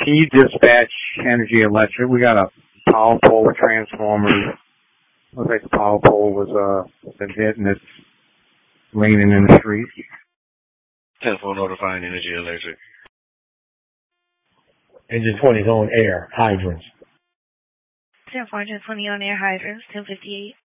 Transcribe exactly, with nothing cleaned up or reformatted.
can you dispatch Energy Electric? We got a power pole with transformers. Looks like the power pole was uh been hit and it's leaning in the street. ten four notifying Energy Electric. Engine twenty is on air. Hydrants. ten four, engine twenty on air hydrants, ten fifty-eight.